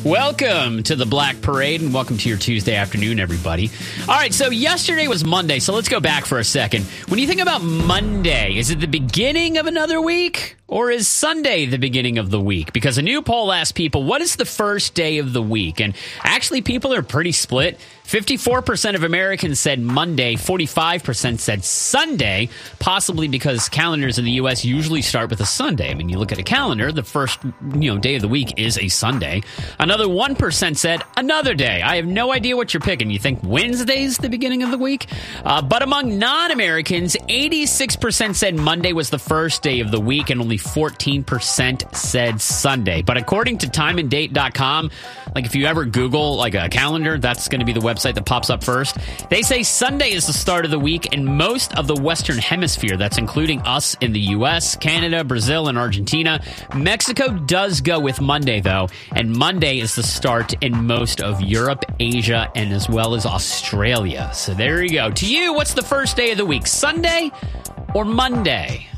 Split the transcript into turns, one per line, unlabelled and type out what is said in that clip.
Welcome to the Black Parade, and welcome to your Tuesday afternoon, everybody. All right, so yesterday was Monday, so let's go back for a second. When you think about Monday, is it the beginning of another week? Or is Sunday the beginning of the week? Because a new poll asked people, what is the first day of the week? And actually, people are pretty split. 54% of Americans said Monday, 45% said Sunday, possibly because calendars in the U.S. usually start with a Sunday. I mean, you look at a calendar, the first day of the week is a Sunday. Another 1% said another day. I have no idea what you're picking. You think Wednesday's the beginning of the week? But among non-Americans, 86% said Monday was the first day of the week, and only 14% said Sunday. But according to timeanddate.com, like if you ever Google like a calendar, that's going to be the website that pops up first. They say Sunday is the start of the week in most of the Western Hemisphere. That's including us in the U.S., Canada, Brazil, and Argentina. Mexico does go with Monday, though, and Monday is the start in most of Europe, Asia, and as well as Australia. So there you go. To you, what's the first day of the week, Sunday or Monday?